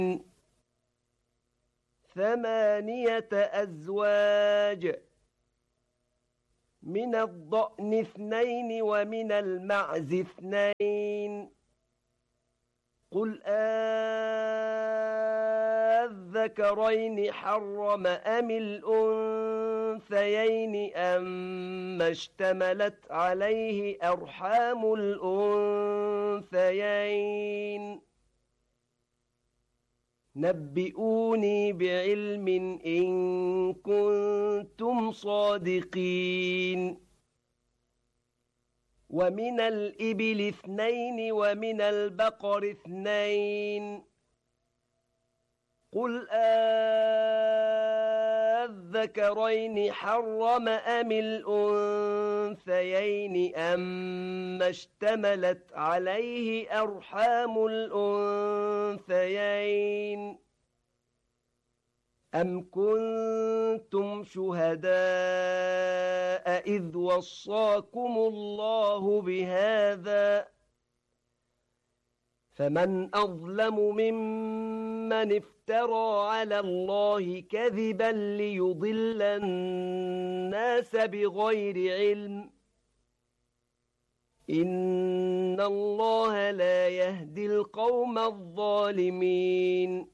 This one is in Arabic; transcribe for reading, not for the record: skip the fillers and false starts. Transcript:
8 أزواج، من الضأن 2 ومن المعز 2. قل أذكرين حرم أم الأنثيين أما اشتملت عليه أرحام الأنثيين. نبئوني بعلم إن كنتم صادقين. ومن الإبل 2 ومن البقر 2. قل أذكرين حرم أم الأنثيين أما اشتملت عليه أرحام الأنثيين. أم كنتم شهداء إذ وصاكم الله بهذا فمن أظلم ممن افترى على الله كذبا ليضل الناس بغير علم إن الله لا يهدي القوم الظالمين.